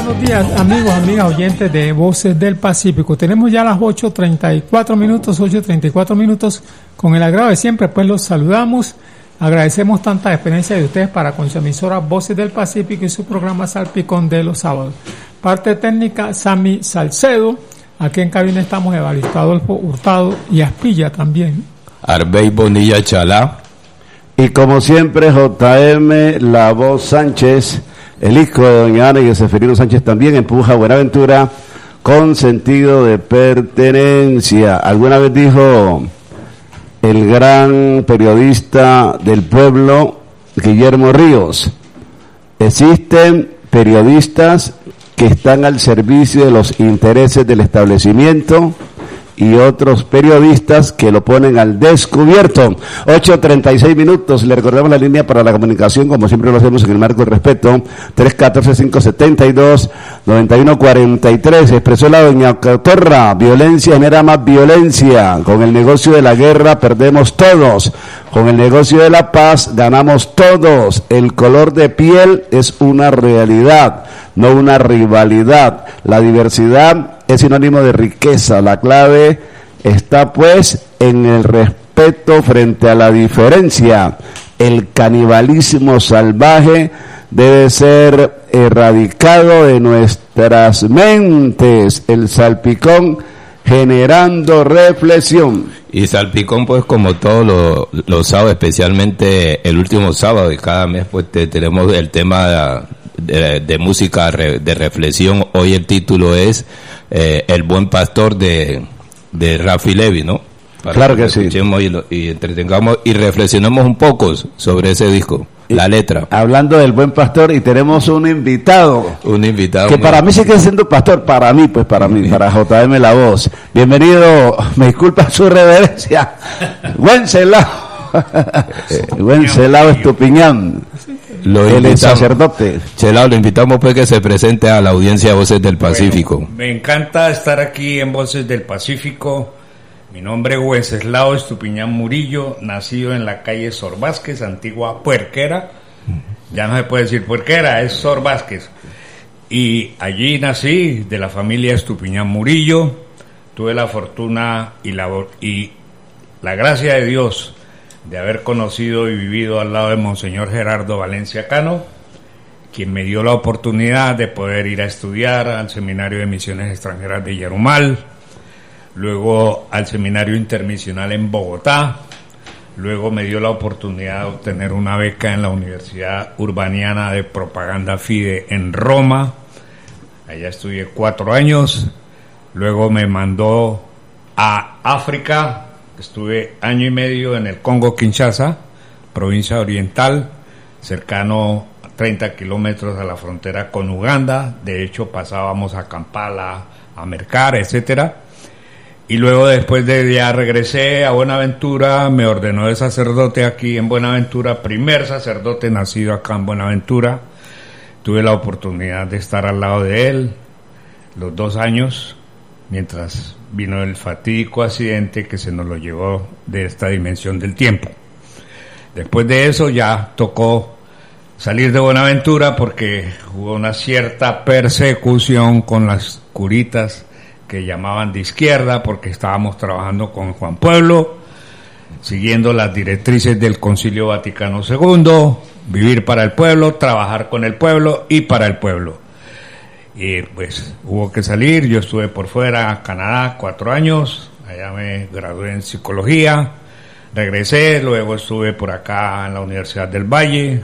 Buenos días, amigos, amigas, oyentes de Voces del Pacífico. Tenemos ya las 8:34 minutos. Con el agrado de siempre, pues los saludamos. Agradecemos tanta experiencia de ustedes para con su emisora Voces del Pacífico y su programa Salpicón de los sábados. Parte técnica, Sammy Salcedo. Aquí en cabina estamos Evaristo Adolfo Hurtado y Aspilla también. Arbey Bonilla Chalá. Y como siempre, JM La Voz Sánchez, el hijo de doña Ana y de Seferino Sánchez también empuja a Buenaventura con sentido de pertenencia. Alguna vez dijo el gran periodista del pueblo, Guillermo Ríos, existen periodistas que están al servicio de los intereses del establecimiento y otros periodistas que lo ponen al descubierto. 8:36, le recordamos la línea para la comunicación, como siempre lo hacemos en el marco del respeto, 314-572-9143. Expresó la doña Cotorra: violencia genera más violencia, con el negocio de la guerra perdemos todos, con el negocio de la paz ganamos todos. El color de piel es una realidad, no una rivalidad. La diversidad es sinónimo de riqueza. La clave está pues en el respeto frente a la diferencia. El canibalismo salvaje debe ser erradicado de nuestras mentes. El salpicón generando reflexión. Y salpicón, pues, como todos los sábados, especialmente el último sábado de cada mes, pues tenemos el tema de música de reflexión. Hoy el título es El Buen Pastor de Rafi Levy, ¿no? Para claro que sí. Escuchemos y entretengamos y reflexionemos un poco sobre ese disco, la letra. Hablando del Buen Pastor, y tenemos un invitado. Que para mí sigue siendo pastor, para mí, para JM La Voz. Bienvenido, me disculpa su reverencia, Wenceslao. Wenceslao Estupiñán. El sacerdote. Chelao, lo invitamos pues que se presente a la audiencia de Voces del Pacífico. Bueno, me encanta estar aquí en Voces del Pacífico. Mi nombre es Wenceslao Estupiñán Murillo, nacido en la calle Sor Vázquez, antigua Puerquera. Ya no se puede decir Puerquera, es Sor Vázquez. Y allí nací, de la familia Estupiñán Murillo. Tuve la fortuna y la gracia de Dios de haber conocido y vivido al lado de Monseñor Gerardo Valencia Cano, quien me dio la oportunidad de poder ir a estudiar al Seminario de Misiones Extranjeras de Yarumal, luego al Seminario Intermisional en Bogotá, luego me dio la oportunidad de obtener una beca en la Universidad Urbaniana de Propaganda Fide en Roma. Allá estudié 4 años, luego me mandó a África. Estuve 1 año y medio en el Congo Kinshasa, provincia oriental, cercano a 30 kilómetros a la frontera con Uganda. De hecho, pasábamos a Kampala, a Mercar, etcétera. Y luego, después de ya regresé a Buenaventura, me ordenó de sacerdote aquí en Buenaventura, primer sacerdote nacido acá en Buenaventura. Tuve la oportunidad de estar al lado de él los 2 años, mientras vino el fatídico accidente que se nos lo llevó de esta dimensión del tiempo. Después de eso ya tocó salir de Buenaventura porque hubo una cierta persecución con las curitas que llamaban de izquierda, porque estábamos trabajando con Juan Pueblo, siguiendo las directrices del Concilio Vaticano II, vivir para el pueblo, trabajar con el pueblo y para el pueblo. Y pues hubo que salir. Yo estuve por fuera, Canadá, 4 años, allá me gradué en psicología, regresé, luego estuve por acá en la Universidad del Valle,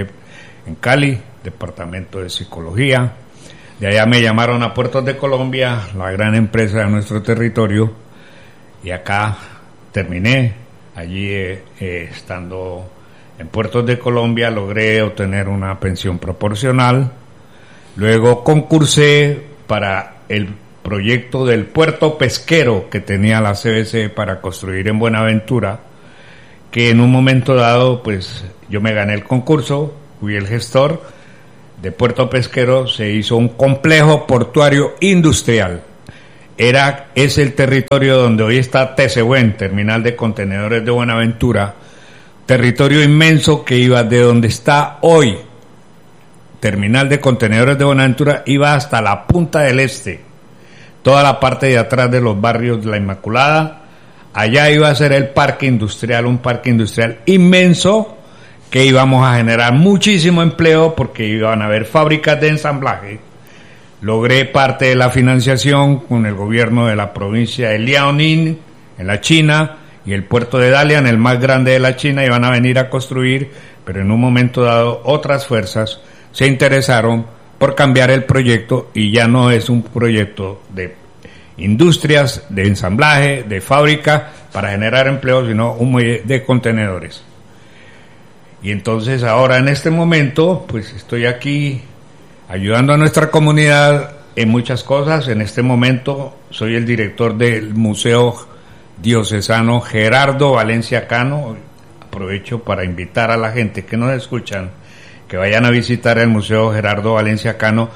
en Cali, departamento de psicología. De allá me llamaron a Puertos de Colombia, la gran empresa de nuestro territorio, y acá terminé. Allí estando en Puertos de Colombia logré obtener una pensión proporcional. Luego concursé para el proyecto del puerto pesquero que tenía la CBC para construir en Buenaventura, que en un momento dado, pues yo me gané el concurso, fui el gestor de puerto pesquero, se hizo un complejo portuario industrial. Es el territorio donde hoy está Tesehuen, terminal de contenedores de Buenaventura, territorio inmenso que iba de donde está hoy terminal de contenedores de Buenaventura iba hasta la punta del este, toda la parte de atrás de los barrios de la Inmaculada. Allá iba a ser el parque industrial, un parque industrial inmenso, que íbamos a generar muchísimo empleo porque iban a haber fábricas de ensamblaje. Logré parte de la financiación con el gobierno de la provincia de Liaoning, en la China, y el puerto de Dalian, el más grande de la China, iban a venir a construir, pero en un momento dado otras fuerzas se interesaron por cambiar el proyecto y ya no es un proyecto de industrias, de ensamblaje, de fábrica para generar empleo, sino un muelle de contenedores. Y entonces ahora en este momento pues estoy aquí ayudando a nuestra comunidad en muchas cosas. En este momento soy el director del Museo Diocesano Gerardo Valencia Cano. Aprovecho para invitar a la gente que nos escuchan que vayan a visitar el Museo Gerardo Valencia Cano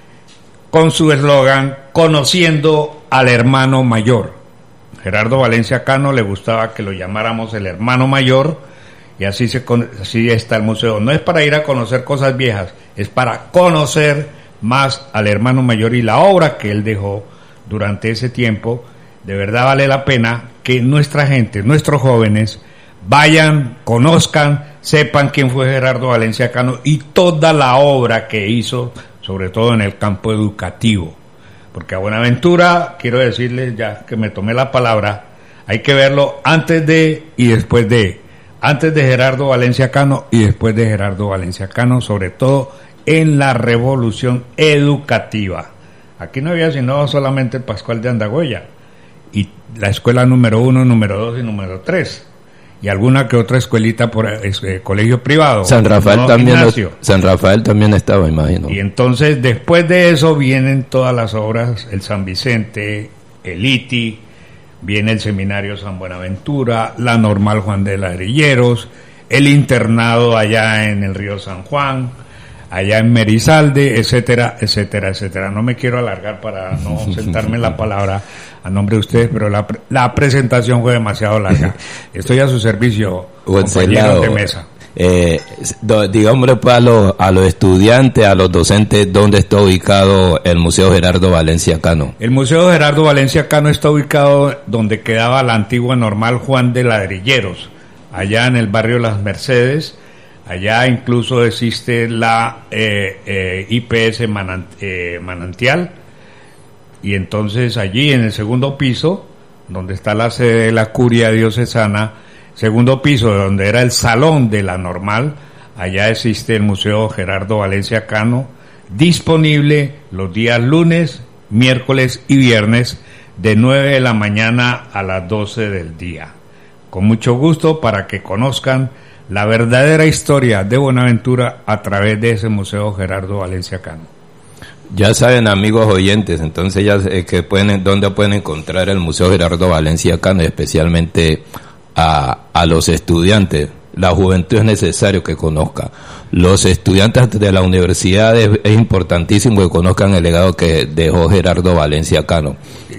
con su eslogan Conociendo al Hermano Mayor. Gerardo Valencia Cano le gustaba que lo llamáramos el hermano mayor, y así está el museo. No es para ir a conocer cosas viejas, es para conocer más al hermano mayor y la obra que él dejó durante ese tiempo. De verdad vale la pena que nuestra gente, nuestros jóvenes, vayan, conozcan, sepan quién fue Gerardo Valencia Cano y toda la obra que hizo, sobre todo en el campo educativo. Porque a Buenaventura, quiero decirles, ya que me tomé la palabra, hay que verlo antes de y después de. Antes de Gerardo Valencia Cano y después de Gerardo Valencia Cano, sobre todo en la revolución educativa. Aquí no había sino solamente el Pascual de Andagoya y la escuela número 1, número 2 y número 3 y alguna que otra escuelita por colegio privado. San Rafael también estaba, imagino. Y entonces después de eso vienen todas las obras, el San Vicente, el ITI, viene el Seminario San Buenaventura, la Normal Juan de Ladrilleros, el internado allá en el Río San Juan, allá en Merizalde, etcétera, etcétera, etcétera. No me quiero alargar para no sentarme la palabra a nombre de ustedes, pero la presentación fue demasiado larga. Estoy a su servicio, compañeros de mesa. Digámosle pues a los estudiantes, a los docentes, ¿dónde está ubicado el Museo Gerardo Valencia Cano? El Museo Gerardo Valencia Cano está ubicado donde quedaba la antigua Normal Juan de Ladrilleros, allá en el barrio Las Mercedes. Allá incluso existe la IPS Manantial, y entonces allí en el segundo piso, donde está la sede de la Curia Diocesana, segundo piso donde era el salón de la Normal, allá existe el Museo Gerardo Valencia Cano, disponible los días lunes, miércoles y viernes de 9 de la mañana a las 12 del día. Con mucho gusto para que conozcan la verdadera historia de Buenaventura a través de ese Museo Gerardo Valencia Cano. Ya saben, amigos oyentes, entonces ya dónde pueden encontrar el Museo Gerardo Valencia Cano, y especialmente a los estudiantes. La juventud es necesario que conozca. Los estudiantes de la universidad es importantísimo que conozcan el legado que dejó Gerardo Valencia Cano.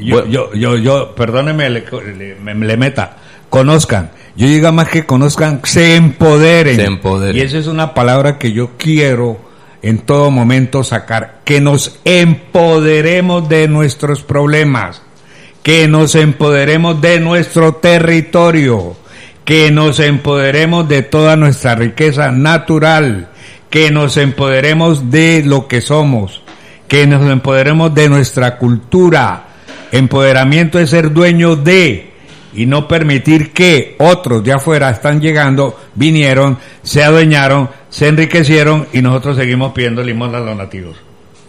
Yo perdóneme, le meta, conozcan. Yo digo más que conozcan, se empoderen. Y esa es una palabra que yo quiero en todo momento sacar, que nos empoderemos de nuestros problemas, que nos empoderemos de nuestro territorio, que nos empoderemos de toda nuestra riqueza natural, que nos empoderemos de lo que somos, que nos empoderemos de nuestra cultura. Empoderamiento es ser dueño de, y no permitir que otros de afuera están llegando, vinieron, se adueñaron, se enriquecieron y nosotros seguimos pidiendo limosna a los nativos.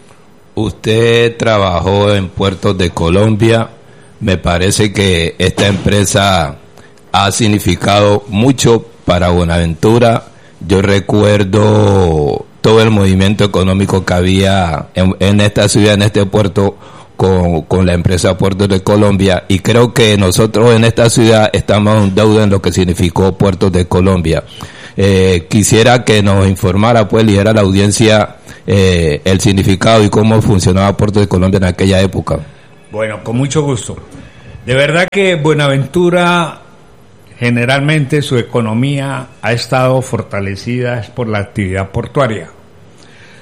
Usted trabajó en puertos de Colombia. Me parece que esta empresa ha significado mucho para Buenaventura. Yo recuerdo todo el movimiento económico que había en esta ciudad, en este puerto, con la empresa Puertos de Colombia, y creo que nosotros en esta ciudad estamos en deuda en lo que significó Puertos de Colombia. Quisiera que nos informara, pues, dijera a la audiencia el significado y cómo funcionaba Puertos de Colombia en aquella época. Bueno, con mucho gusto. De verdad que Buenaventura, generalmente su economía ha estado fortalecida por la actividad portuaria.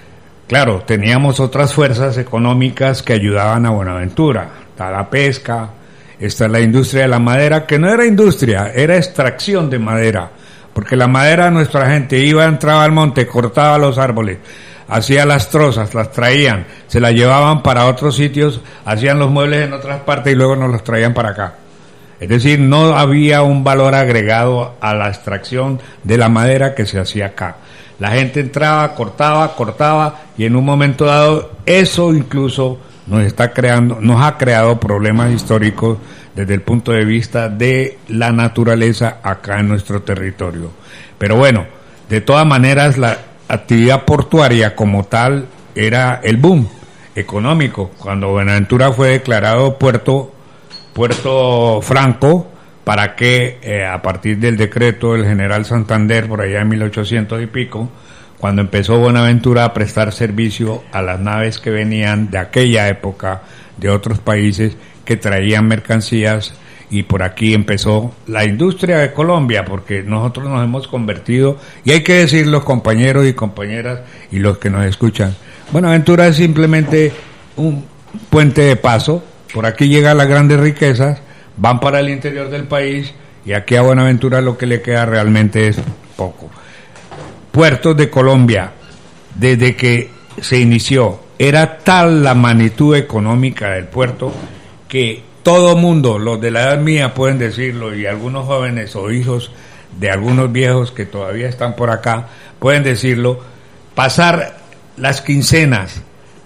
claro, teníamos otras fuerzas económicas que ayudaban a Buenaventura. Está la pesca, está la industria de la madera, que no era industria, era extracción de madera. Porque la madera, nuestra gente entraba al monte, cortaba los árboles, hacía las trozas, las traían, se las llevaban para otros sitios, hacían los muebles en otras partes y luego nos los traían para acá. Es decir, no había un valor agregado a la extracción de la madera que se hacía acá. La gente entraba, cortaba y en un momento dado eso incluso nos ha creado problemas históricos desde el punto de vista de la naturaleza acá en nuestro territorio. Pero bueno, de todas maneras la actividad portuaria como tal era el boom económico. Cuando Buenaventura fue declarado puerto franco, para que a partir del decreto del general Santander, por allá en 1800 y pico, cuando empezó Buenaventura a prestar servicio a las naves que venían de aquella época de otros países que traían mercancías, y por aquí empezó la industria de Colombia, porque nosotros nos hemos convertido, y hay que decir los compañeros y compañeras y los que nos escuchan, Buenaventura es simplemente un puente de paso. Por aquí llegan las grandes riquezas, van para el interior del país, y aquí a Buenaventura lo que le queda realmente es poco. Puertos de Colombia, desde que se inició, era tal la magnitud económica del puerto que todo mundo, los de la edad mía pueden decirlo, y algunos jóvenes o hijos de algunos viejos que todavía están por acá pueden decirlo, pasar las quincenas,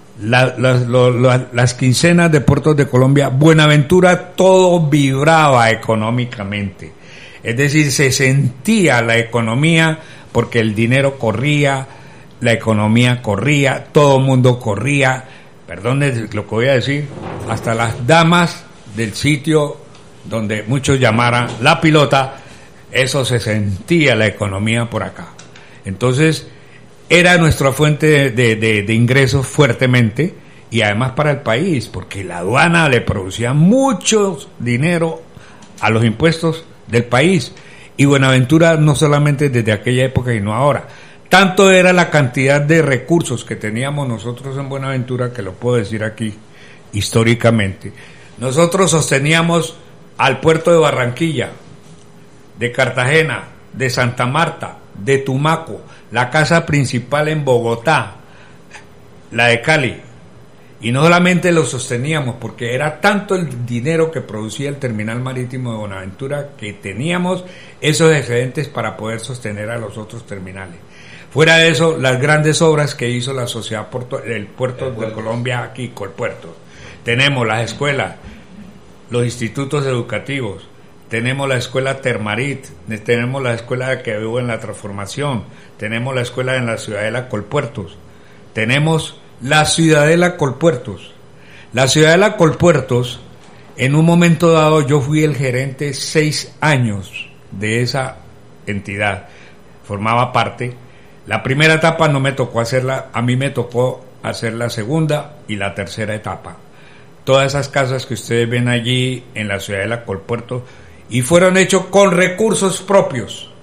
las quincenas de Puertos de Colombia, Buenaventura todo vibraba económicamente. Es decir, se sentía la economía porque el dinero corría, la economía corría, todo el mundo corría. Perdón lo que voy a decir, hasta las damas del sitio donde muchos llamaran la pilota, eso se sentía la economía por acá. Entonces, era nuestra fuente de ingresos fuertemente, y además para el país, porque la aduana le producía mucho dinero a los impuestos del país, y Buenaventura no solamente desde aquella época sino ahora. Tanto era la cantidad de recursos que teníamos nosotros en Buenaventura, que lo puedo decir aquí históricamente. Nosotros sosteníamos al puerto de Barranquilla, de Cartagena, de Santa Marta, de Tumaco, la casa principal en Bogotá, la de Cali. Y no solamente lo sosteníamos, porque era tanto el dinero que producía el terminal marítimo de Buenaventura que teníamos esos excedentes para poder sostener a los otros terminales. Fuera de eso, las grandes obras que hizo la sociedad el Puerto de Colombia aquí, Colpuertos. Tenemos las escuelas, los institutos educativos, tenemos la escuela Termarit, tenemos la escuela que hubo en la transformación, tenemos la escuela en la Ciudadela Colpuertos, tenemos la Ciudadela Colpuertos. La Ciudadela Colpuertos, en un momento dado yo fui el gerente 6 años de esa entidad, formaba parte. La primera etapa no me tocó hacerla, a mí me tocó hacer la segunda y la tercera etapa. Todas esas casas que ustedes ven allí en la Ciudadela Colpuertos, y fueron hechos con recursos propios.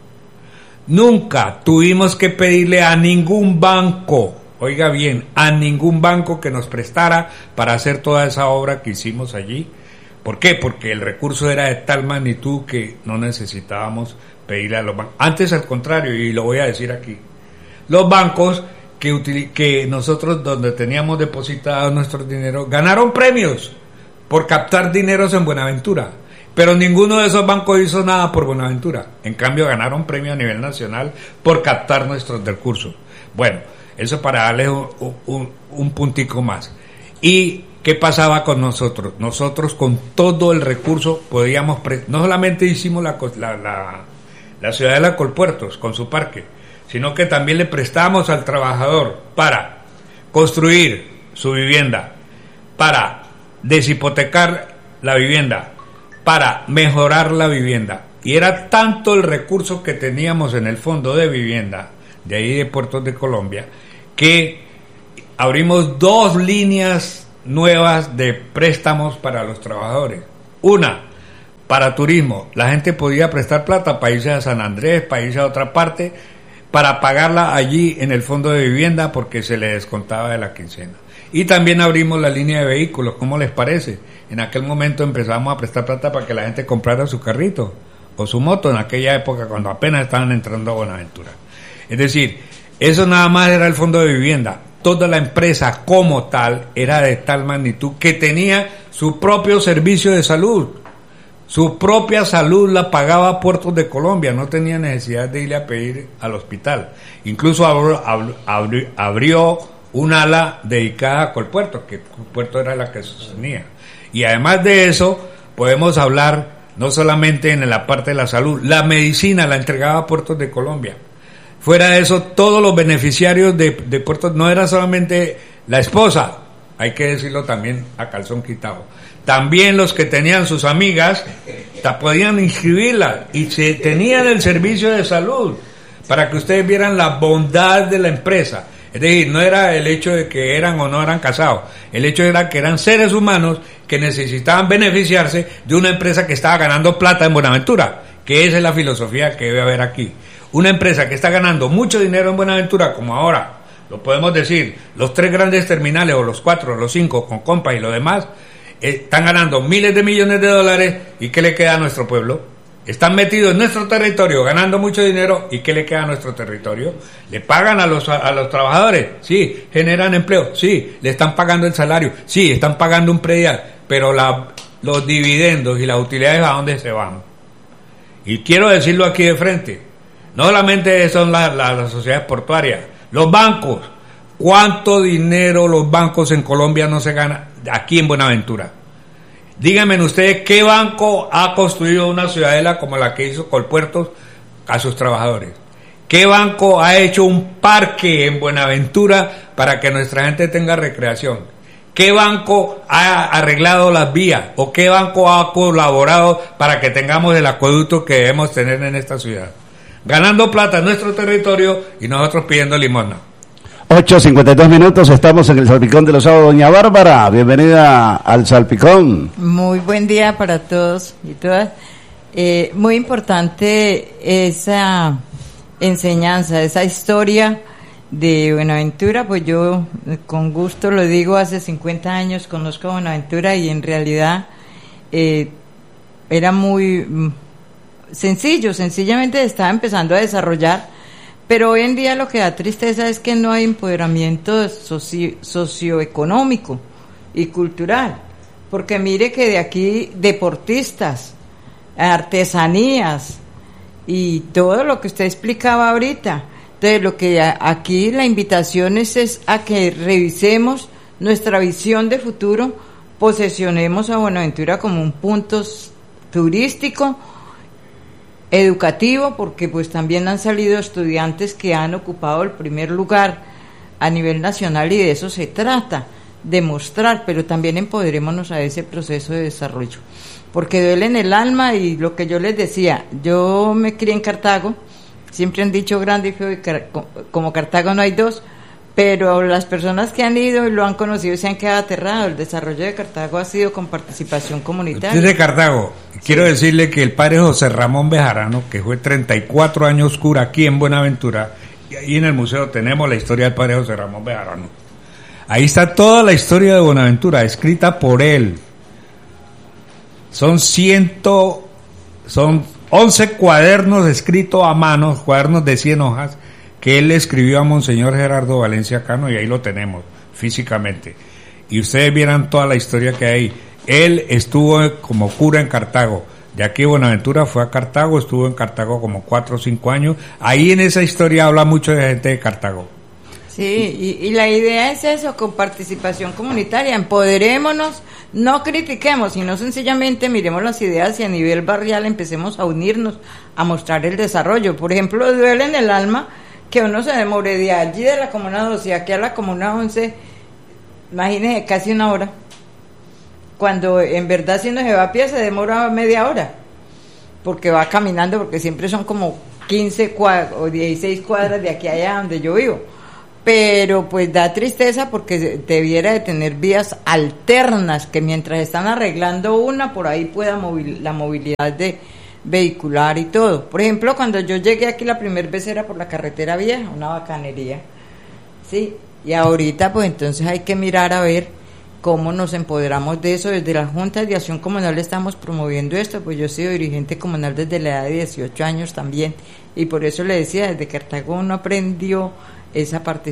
Nunca tuvimos que pedirle a ningún banco, oiga bien, a ningún banco que nos prestara para hacer toda esa obra que hicimos allí. ¿Por qué? Porque el recurso era de tal magnitud que no necesitábamos pedirle a los bancos. Antes, al contrario, y lo voy a decir aquí, los bancos que nosotros, donde teníamos depositados nuestros dineros, ganaron premios por captar dineros en Buenaventura. Pero ninguno de esos bancos hizo nada por Buenaventura. En cambio, ganaron premio a nivel nacional por captar nuestros recursos. Bueno, eso para darles un puntico más. ¿Y qué pasaba con nosotros? Nosotros con todo el recurso podíamos... No solamente hicimos la Ciudadela Colpuertos con su parque, sino que también le prestamos al trabajador para construir su vivienda, para deshipotecar la vivienda, para mejorar la vivienda. Y era tanto el recurso que teníamos en el fondo de vivienda de ahí de Puertos de Colombia, que abrimos 2 líneas nuevas de préstamos para los trabajadores. Una, para turismo. La gente podía prestar plata para irse a San Andrés, para irse a otra parte, para pagarla allí en el fondo de vivienda porque se le descontaba de la quincena. Y también abrimos la línea de vehículos, ¿cómo les parece? En aquel momento empezamos a prestar plata para que la gente comprara su carrito o su moto en aquella época cuando apenas estaban entrando a Buenaventura. Es decir, eso nada más era el fondo de vivienda. Toda la empresa como tal era de tal magnitud que tenía su propio servicio de salud. Su propia salud la pagaba Puertos de Colombia, no tenía necesidad de irle a pedir al hospital. Incluso abrió un ala dedicada a Colpuerto, que Colpuerto era la que sostenía. Y además de eso, podemos hablar no solamente en la parte de la salud, la medicina la entregaba a Puertos de Colombia. Fuera de eso, todos los beneficiarios de Puertos, no era solamente la esposa, hay que decirlo también a calzón quitado. También los que tenían sus amigas podían inscribirlas y se tenían el servicio de salud para que ustedes vieran la bondad de la empresa. Es decir, no era el hecho de que eran o no eran casados, el hecho era que eran seres humanos que necesitaban beneficiarse de una empresa que estaba ganando plata en Buenaventura, que esa es la filosofía que debe haber aquí. Una empresa que está ganando mucho dinero en Buenaventura, como ahora, lo podemos decir, los 3 grandes terminales, o los 4, o los 5, con Compa y lo demás, están ganando miles de millones de dólares, ¿y qué le queda a nuestro pueblo? Están metidos en nuestro territorio, ganando mucho dinero, ¿y qué le queda a nuestro territorio? ¿Le pagan a los trabajadores? Sí. ¿Generan empleo? Sí. ¿Le están pagando el salario? Sí. ¿Están pagando un predial? Pero los dividendos y las utilidades, ¿a dónde se van? Y quiero decirlo aquí de frente, no solamente son las sociedades portuarias, los bancos. ¿Cuánto dinero los bancos en Colombia no se ganan aquí en Buenaventura? Díganme ustedes, ¿qué banco ha construido una ciudadela como la que hizo Colpuertos a sus trabajadores? ¿Qué banco ha hecho un parque en Buenaventura para que nuestra gente tenga recreación? ¿Qué banco ha arreglado las vías? ¿O qué banco ha colaborado para que tengamos el acueducto que debemos tener en esta ciudad? Ganando plata en nuestro territorio y nosotros pidiendo limosna. 8:52 minutos, estamos en el Salpicón de los Sábados. Doña Bárbara, bienvenida al Salpicón. Muy buen día para todos y todas. Muy importante esa enseñanza, esa historia de Buenaventura, pues yo con gusto lo digo, hace 50 años conozco a Buenaventura y en realidad era muy sencillamente estaba empezando a desarrollar. Pero hoy en día lo que da tristeza es que no hay empoderamiento socioeconómico y cultural. Porque mire que de aquí deportistas, artesanías y todo lo que usted explicaba ahorita. Entonces lo que aquí la invitación es a que revisemos nuestra visión de futuro, posesionemos a Buenaventura como un punto turístico, educativo, porque pues también han salido estudiantes que han ocupado el primer lugar a nivel nacional y de eso se trata, de mostrar, pero también empoderémonos a ese proceso de desarrollo, porque duele en el alma. Y lo que yo les decía, yo me crié en Cartago, siempre han dicho grande y feo, y como Cartago no hay dos, pero las personas que han ido y lo han conocido se han quedado aterrados. El desarrollo de Cartago ha sido con participación comunitaria. Usted es de Cartago. Quiero decirle que el padre José Ramón Bejarano, que fue 34 años cura aquí en Buenaventura, y ahí en el museo tenemos la historia del padre José Ramón Bejarano. Ahí está toda la historia de Buenaventura, escrita por él. Son 11 cuadernos escritos a mano, cuadernos de 100 hojas, que él escribió a Monseñor Gerardo Valencia Cano, y ahí lo tenemos físicamente. Y ustedes vieran toda la historia que hay. Él estuvo como cura en Cartago. De aquí Buenaventura fue a Cartago, estuvo en Cartago como 4 o 5 años. Ahí en esa historia habla mucho de gente de Cartago. Sí, y la idea es eso, con participación comunitaria, empoderémonos, no critiquemos, sino sencillamente miremos las ideas y a nivel barrial empecemos a unirnos, a mostrar el desarrollo. Por ejemplo, duele en el alma que uno se demore de allí de la Comuna 12 aquí a la Comuna 11, imagínese, casi 1 hora, cuando en verdad si uno se va a pie se demora media hora, porque va caminando, porque siempre son como 15 o 16 cuadras de aquí a allá donde yo vivo. Pero pues da tristeza porque debiera de tener vías alternas que mientras están arreglando una, por ahí pueda la movilidad de vehicular y todo. Por ejemplo, cuando yo llegué aquí la primera vez era por la carretera vieja, una bacanería, ¿sí? Y ahorita pues entonces hay que mirar a ver cómo nos empoderamos de eso. Desde la Junta de Acción Comunal estamos promoviendo esto, pues yo he sido dirigente comunal desde la edad de 18 años también, y por eso le decía, desde Cartago uno aprendió esa participación